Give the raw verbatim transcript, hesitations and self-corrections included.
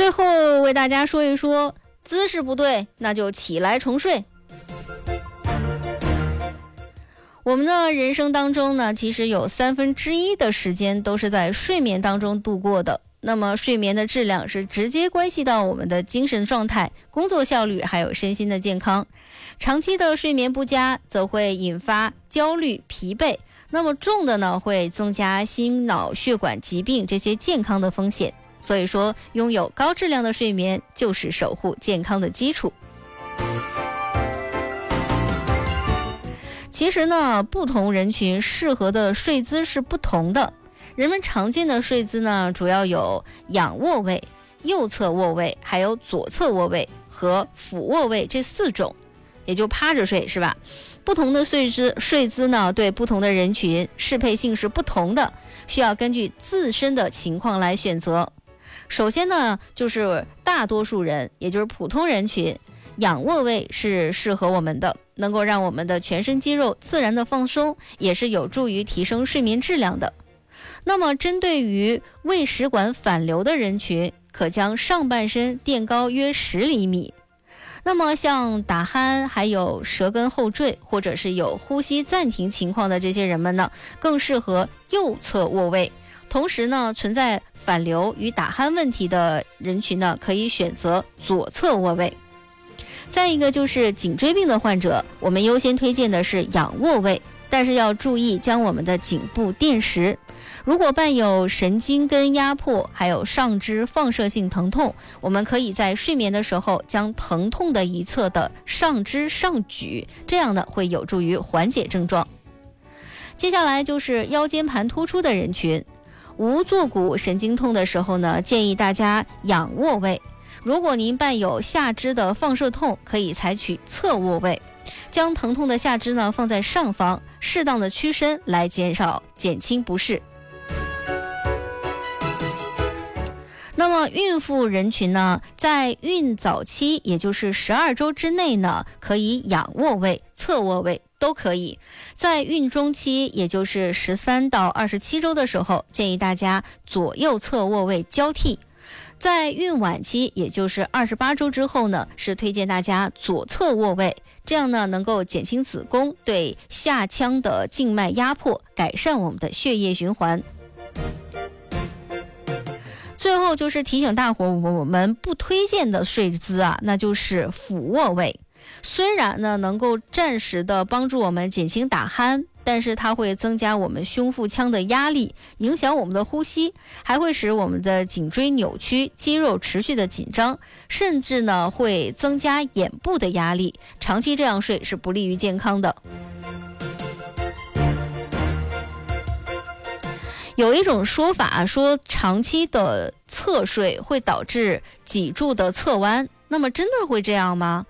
最后为大家说一说，姿势不对，那就起来重睡。我们的人生当中呢，其实有三分之一的时间都是在睡眠当中度过的。那么睡眠的质量是直接关系到我们的精神状态、工作效率还有身心的健康。长期的睡眠不佳则会引发焦虑、疲惫，那么重的呢会增加心脑血管疾病这些健康的风险。所以说，拥有高质量的睡眠就是守护健康的基础。其实呢，不同人群适合的睡姿是不同的。人们常见的睡姿呢，主要有仰卧位、右侧卧位，还有左侧卧位和俯卧位这四种，也就趴着睡，是吧？不同的睡姿睡姿呢，对不同的人群适配性是不同的，需要根据自身的情况来选择。首先呢，就是大多数人，也就是普通人群，仰卧位是适合我们的，能够让我们的全身肌肉自然的放松，也是有助于提升睡眠质量的。那么针对于胃食管反流的人群，可将上半身垫高约十厘米。那么像打鼾还有舌根后坠或者是有呼吸暂停情况的这些人们呢，更适合右侧卧位。同时呢，存在反流与打鼾问题的人群呢，可以选择左侧卧位。再一个就是颈椎病的患者，我们优先推荐的是仰卧位，但是要注意将我们的颈部垫实。如果伴有神经根压迫还有上肢放射性疼痛，我们可以在睡眠的时候将疼痛的一侧的上肢上举，这样呢会有助于缓解症状。接下来就是腰间盘突出的人群，无坐骨神经痛的时候呢，建议大家仰卧位。如果您伴有下肢的放射痛，可以采取侧卧位，将疼痛的下肢呢放在上方，适当的屈伸来减少减轻不适。那么孕妇人群呢，在孕早期，也就是十二周之内呢，可以仰卧位、侧卧位都可以。在孕中期，也就是十三到二十七周的时候，建议大家左右侧卧位交替。在孕晚期，也就是二十八周之后呢，是推荐大家左侧卧位，这样呢能够减轻子宫对下腔的静脉压迫，改善我们的血液循环。最后就是提醒大伙，我们不推荐的睡姿啊，那就是俯卧位。虽然呢能够暂时的帮助我们减轻打鼾，但是它会增加我们胸腹腔的压力，影响我们的呼吸，还会使我们的颈椎扭曲，肌肉持续的紧张，甚至呢会增加眼部的压力。长期这样睡是不利于健康的。有一种说法说，长期的侧睡会导致脊柱的侧弯，那么真的会这样吗？